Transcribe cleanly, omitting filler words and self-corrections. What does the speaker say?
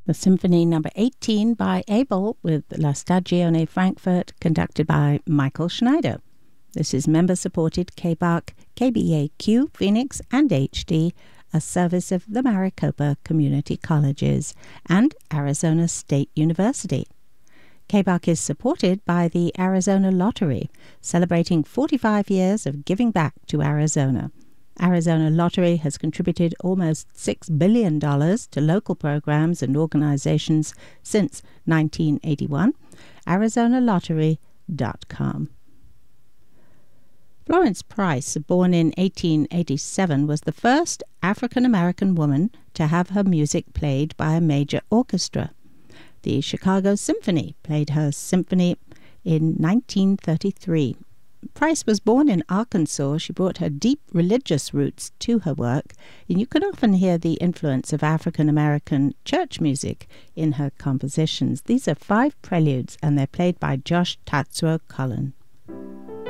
The Symphony Number 18 by Abel with La Stagione Frankfurt, conducted by Michael Schneider. This is member-supported KBAQ, KBAQ, Phoenix, and HD, a service of the Maricopa Community Colleges and Arizona State University. KBAQ is supported by the Arizona Lottery, celebrating 45 years of giving back to Arizona. Arizona Lottery has contributed almost $6 billion to local programs and organizations since 1981. ArizonaLottery.com. Florence Price, born in 1887, was the first African-American woman to have her music played by a major orchestra. The Chicago Symphony played her symphony in 1933. Price was born in Arkansas. She brought her deep religious roots to her work, and you can often hear the influence of African-American church music in her compositions. These are 5 preludes, and they're played by Josh Tatsuo Cullen.